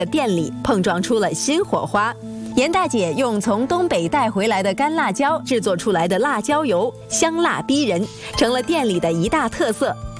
店里碰撞出了新火花。严大姐用从东北带回来的干辣椒制作出来的辣椒油，香辣逼人，成了店里的一大特色。